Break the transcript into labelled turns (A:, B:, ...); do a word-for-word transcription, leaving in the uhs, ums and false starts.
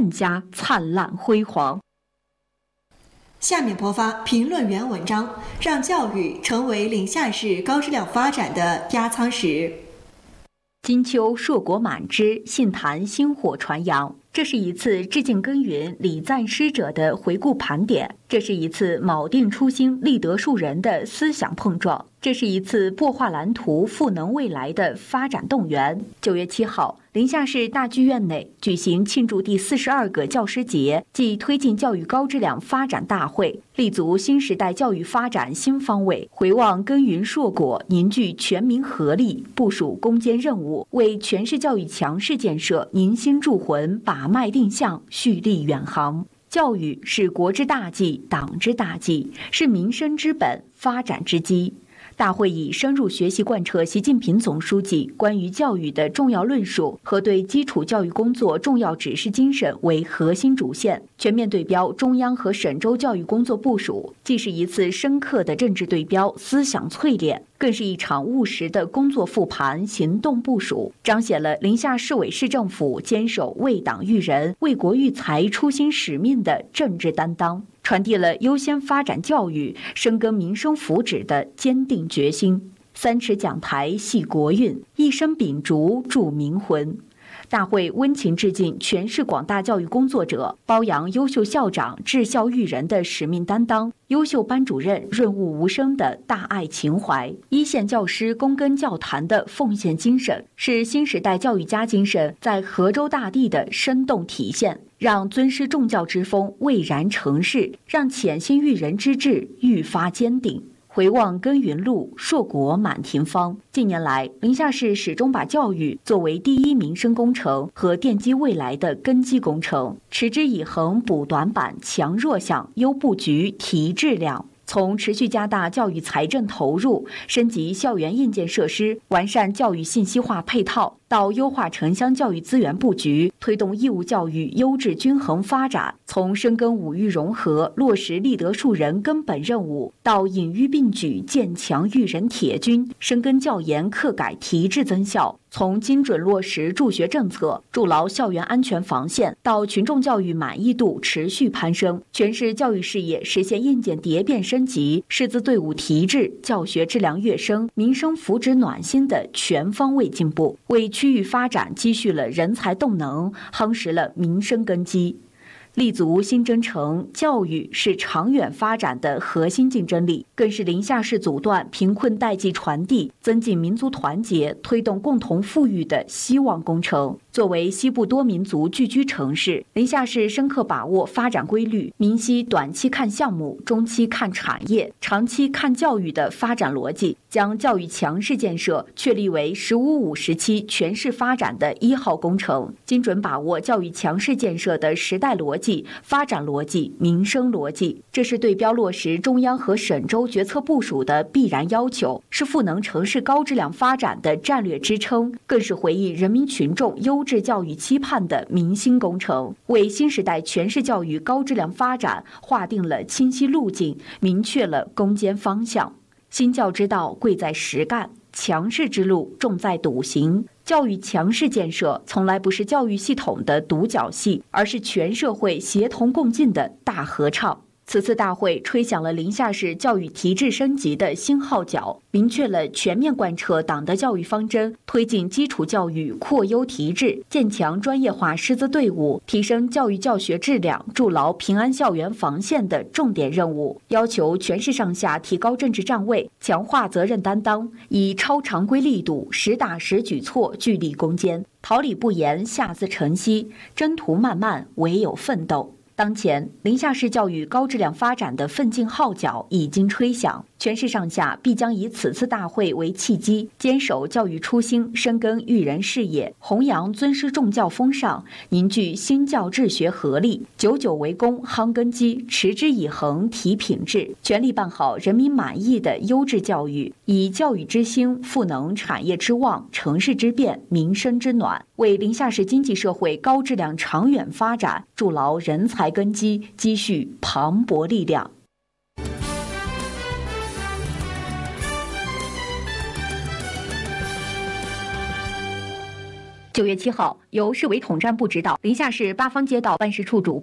A: 更加灿烂辉煌。
B: 下面播发评论员文章，让教育成为临夏市高质量发展的压舱石。
A: 金秋硕果满枝，杏坛薪火传扬。这是一次致敬耕耘、礼赞师者的回顾盘点，这是一次铆定初心、立德树人的思想碰撞，这是一次擘画蓝图、赋能未来的发展动员。九月七号，临夏市大剧院内举行庆祝第四十二个教师节暨推进教育高质量发展大会，立足新时代教育发展新方位，回望耕耘硕果，凝聚全民合力，部署攻坚任务，为全市教育强市建设凝心铸魂，把脉定向，蓄力远航。教育是国之大计，党之大计，是民生之本，发展之基。大会以深入学习贯彻习近平总书记关于教育的重要论述和对基础教育工作重要指示精神为核心主线，全面对标中央和省州教育工作部署，既是一次深刻的政治对标、思想淬炼，更是一场务实的工作复盘、行动部署，彰显了临夏市委市政府坚守为党育人、为国育才初心使命的政治担当，传递了优先发展教育、深耕民生福祉的坚定决心。三尺讲台系国运，一声秉烛铸民魂。大会温情致敬全市广大教育工作者，褒扬优秀校长治校育人的使命担当，优秀班主任润物无声的大爱情怀，一线教师躬耕教坛的奉献精神，是新时代教育家精神在河州大地的生动体现，让尊师重教之风蔚然成市，让潜心育人之志愈发坚定。回望耕耘路，硕果满庭芳。近年来，临夏市始终把教育作为第一民生工程和奠基未来的根基工程，持之以恒，补短板，强弱项，优布局，提质量。从持续加大教育财政投入，升级校园硬件设施，完善教育信息化配套，到优化城乡教育资源布局，推动义务教育优质均衡发展；从深耕五育融合，落实立德树人根本任务，到引育并举，建强育人铁军，深耕教研课改提质增效；从精准落实助学政策，筑牢校园安全防线，到群众教育满意度持续攀升，全市教育事业实现硬件蝶变升级，师资队伍提质，教学质量跃升，民生福祉暖心的全方位进步，为区域发展积蓄了人才动能，夯实了民生根基。立足新征程，教育是长远发展的核心竞争力，更是临夏市阻断贫困代际传递、增进民族团结、推动共同富裕的希望工程。作为西部多民族聚居城市，临夏市深刻把握发展规律，明晰短期看项目、中期看产业、长期看教育的发展逻辑，将教育强市建设确立为“十五五”时期全市发展的一号工程，精准把握教育强市建设的时代逻辑、发展逻辑、民生逻辑。这是对标落实中央和省州决策部署的必然要求，是赋能城市高质量发展的战略支撑，更是回应人民群众优质教育期盼的民心工程，为新时代全市教育高质量发展划定了清晰路径，明确了攻坚方向。新教之道贵在实干，强市之路重在笃行。教育强市建设从来不是教育系统的独角戏，而是全社会协同共进的大合唱。此次大会吹响了临夏市教育提质升级的新号角，明确了全面贯彻党的教育方针，推进基础教育扩优提质，建强专业化师资队伍，提升教育教学质量，筑牢平安校园防线的重点任务。要求全市上下提高政治站位，强化责任担当，以超常规力度、实打实举措聚力攻坚。桃李不言，下自成蹊；征途漫漫，唯有奋斗。当前，临夏市教育高质量发展的奋进号角已经吹响，全市上下必将以此次大会为契机，坚守教育初心，深耕育人事业，弘扬尊师重教风尚，凝聚新教治学合力，久久为功夯根基，持之以恒提品质，全力办好人民满意的优质教育，以教育之星赋能产业之旺、城市之变、民生之暖，为临夏市经济社会高质量长远发展筑牢人才根基，积蓄磅礴力量。 九月七号，由市委统战部指导，临夏市八方街道办事处主